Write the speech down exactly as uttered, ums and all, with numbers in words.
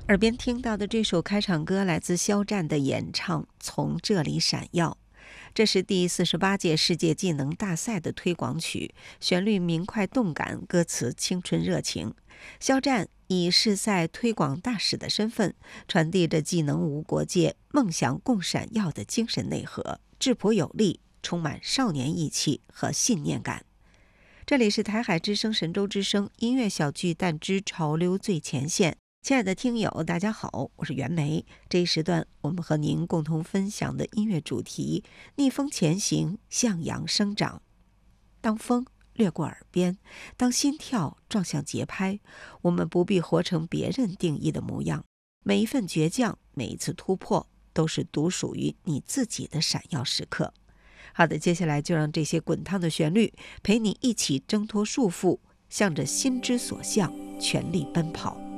耳边听到的这首开场歌来自肖战的演唱《从这里闪耀》，这是第四十八届世界技能大赛的推广曲，旋律明快动感，歌词青春热情。肖战以世赛推广大使的身份，传递着技能无国界、梦想共闪耀的精神内核，质朴有力，充满少年义气和信念感。这里是台海之声、神州之声音乐小巨蛋之潮流最前线。亲爱的听友，大家好，我是袁枚。这一时段，我们和您共同分享的音乐主题：逆风前行，向阳生长。当风掠过耳边，当心跳撞向节拍，我们不必活成别人定义的模样。每一份倔强，每一次突破，都是独属于你自己的闪耀时刻。好的，接下来就让这些滚烫的旋律陪你一起挣脱束缚，向着心之所向全力奔跑。